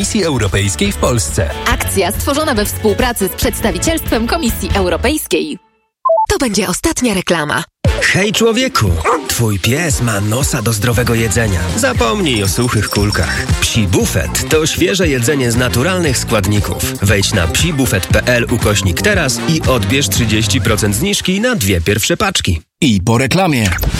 Komisji Europejskiej w Polsce. Akcja stworzona we współpracy z przedstawicielstwem Komisji Europejskiej. To będzie ostatnia reklama. Hej człowieku, twój pies ma nosa do zdrowego jedzenia. Zapomnij o suchych kulkach. Psi Bufet to świeże jedzenie z naturalnych składników. Wejdź na psibufet.pl/teraz i odbierz 30% zniżki na 2 pierwsze paczki. I po reklamie.